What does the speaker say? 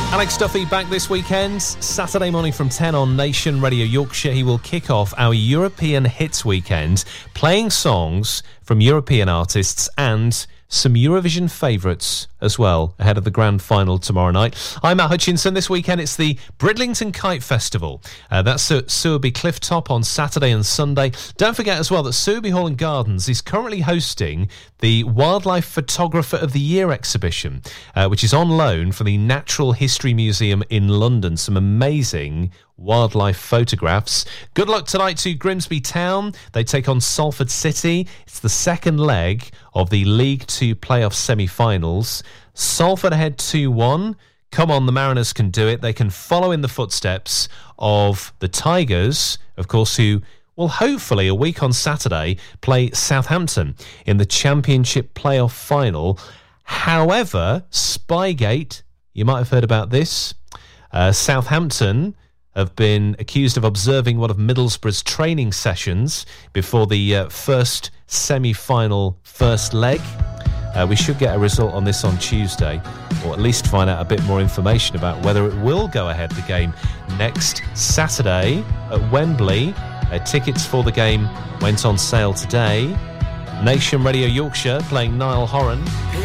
Alex Duffy back this weekend, Saturday morning from 10 on Nation Radio Yorkshire. He will kick off our European Hits weekend, playing songs from European artists and some Eurovision favourites as well, ahead of the grand final tomorrow night. I'm Matt Hutchinson. This weekend it's the Bridlington Kite Festival. That's at Sowerby Clifftop on Saturday and Sunday. Don't forget as well that Sowerby Hall and Gardens is currently hosting the Wildlife Photographer of the Year exhibition, which is on loan from the Natural History Museum in London. Some amazing wildlife photographs. Good luck tonight to Grimsby Town. They take on Salford City. It's the second leg of the League 2 playoff semi-finals. Salford ahead 2-1. Come on, the Mariners can do it. They can follow in the footsteps of the Tigers, of course, who will hopefully, a week on Saturday, play Southampton in the Championship playoff final. However, Spygate, you might have heard about this. Southampton have been accused of observing one of Middlesbrough's training sessions before the first semi-final first leg. We should get a result on this on Tuesday, or at least find out a bit more information about whether it will go ahead, the game next Saturday at Wembley. Tickets for the game went on sale today. Nation Radio Yorkshire playing Niall Horan.